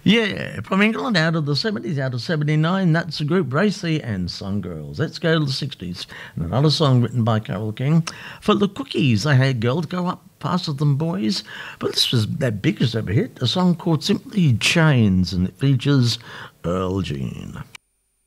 Yeah, from England out of the 70s, out of 79, that's the group Racy and Sun Girls. Let's go to the 60s. And another song written by Carole King. For the Quickies, they had Girls Go Up Faster Than Boys. But this was their biggest ever hit, a song called Simply Chains, and it features Earl Jean.